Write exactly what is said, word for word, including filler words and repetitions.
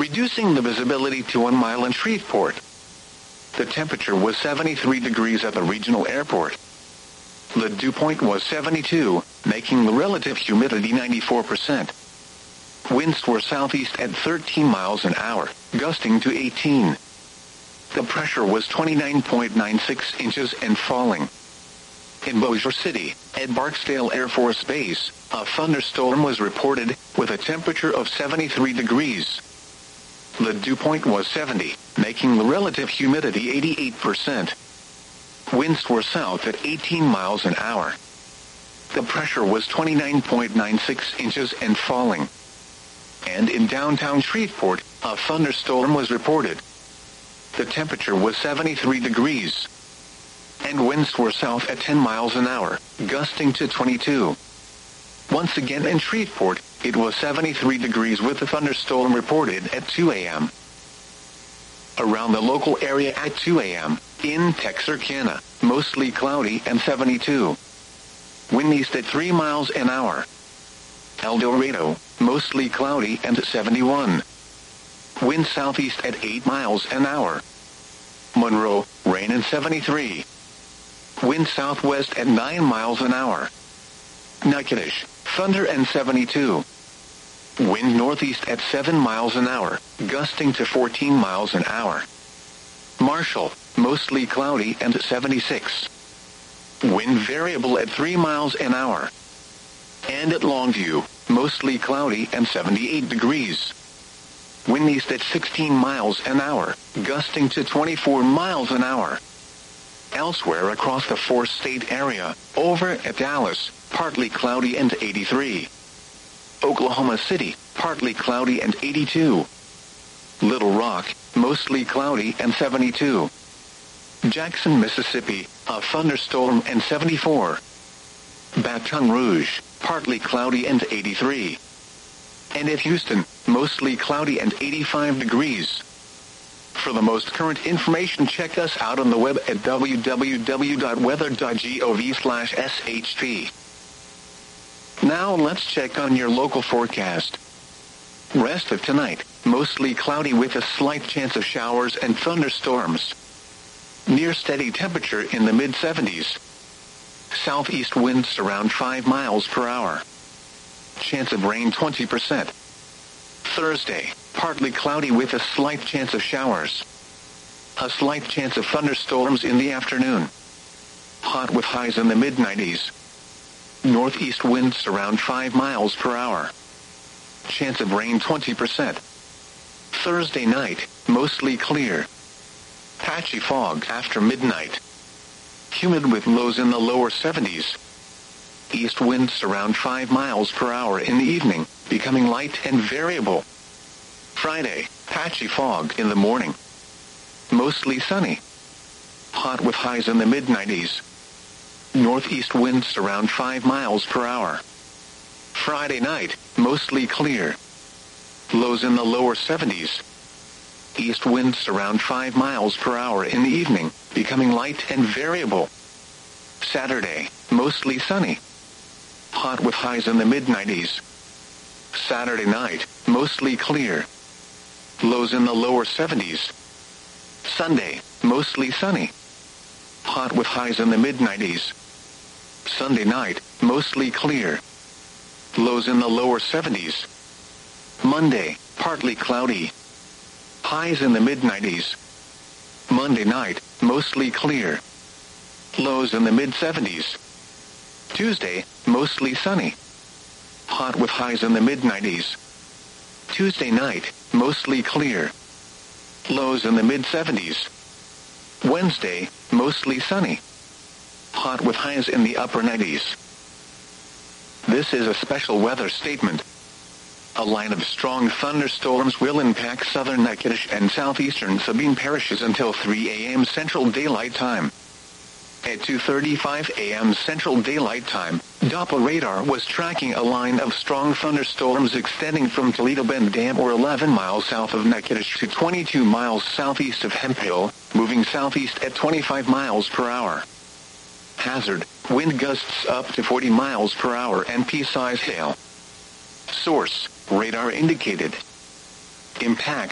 reducing the visibility to one mile in Shreveport. The temperature was seventy-three degrees at the regional airport. The dew point was seventy-two, making the relative humidity ninety-four percent. Winds were southeast at thirteen miles an hour, gusting to eighteen. The pressure was twenty-nine point nine six inches and falling. In Bossier City, at Barksdale Air Force Base, a thunderstorm was reported, with a temperature of seventy-three degrees. The dew point was seventy, making the relative humidity eighty-eight percent. Winds were south at eighteen miles an hour. The pressure was twenty-nine point nine six inches and falling. And in downtown Shreveport, a thunderstorm was reported. The temperature was seventy-three degrees. And winds were south at ten miles an hour, gusting to twenty-two. Once again in Shreveport, it was seventy-three degrees with a thunderstorm reported at two a.m. Around the local area at two a.m., in Texarkana, mostly cloudy and seventy-two. Wind east at three miles an hour. El Dorado, mostly cloudy and seventy-one. Wind southeast at eight miles an hour. Monroe, rain and seventy-three. Wind southwest at nine miles an hour. Natchitoches, thunder and seventy-two. Wind northeast at seven miles an hour, gusting to fourteen miles an hour. Marshall, mostly cloudy and seventy-six. Wind variable at three miles an hour. And at Longview, mostly cloudy and seventy-eight degrees. Wind east at sixteen miles an hour, gusting to twenty-four miles an hour. Elsewhere across the four-state area, over at Dallas, partly cloudy and eighty-three. Oklahoma City, partly cloudy and eighty-two. Little Rock, mostly cloudy and seventy-two. Jackson, Mississippi, a thunderstorm and seventy-four. Baton Rouge, partly cloudy and eighty-three. And at Houston, mostly cloudy and eighty-five degrees. For the most current information, check us out on the web at w w w dot weather dot gov slash s h p. Now let's check on your local forecast. Rest of tonight, mostly cloudy with a slight chance of showers and thunderstorms. Near steady temperature in the mid seventies. Southeast winds around five miles per hour. Chance of rain twenty percent. Thursday, partly cloudy with a slight chance of showers. A slight chance of thunderstorms in the afternoon. Hot with highs in the mid nineties. Northeast winds around five miles per hour. Chance of rain twenty percent. Thursday night, mostly clear. Patchy fog after midnight. Humid with lows in the lower seventies. East winds around five miles per hour in the evening, becoming light and variable. Friday, patchy fog in the morning. Mostly sunny. Hot with highs in the mid nineties. Northeast winds around five miles per hour. Friday night, mostly clear. Lows in the lower seventies. East winds around five miles per hour in the evening, becoming light and variable. Saturday, mostly sunny. Hot with highs in the mid nineties. Saturday night, mostly clear. Lows in the lower seventies. Sunday, mostly sunny. Hot with highs in the mid nineties. Sunday night, mostly clear. Lows in the lower seventies. Monday, partly cloudy. Highs in the mid nineties. Monday night, mostly clear. Lows in the mid seventies. Tuesday, mostly sunny. Hot with highs in the mid nineties. Tuesday night, mostly clear. Lows in the mid seventies. Wednesday, mostly sunny. Hot with highs in the upper nineties. This is a special weather statement. A line of strong thunderstorms will impact southern Natchitoches and southeastern Sabine parishes until three a.m. Central Daylight Time. At two thirty-five a.m. Central Daylight Time, Doppler radar was tracking a line of strong thunderstorms extending from Toledo Bend Dam or eleven miles south of Natchitoches to twenty-two miles southeast of Hemphill, moving southeast at twenty-five miles per hour. Hazard, wind gusts up to forty miles per hour and pea-size hail. Source, radar indicated. Impact.